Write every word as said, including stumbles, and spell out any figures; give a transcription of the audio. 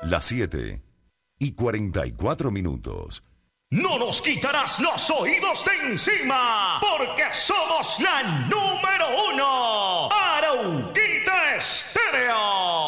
Las siete y cuarenta y cuatro minutos. No nos quitarás los oídos de encima, porque somos la número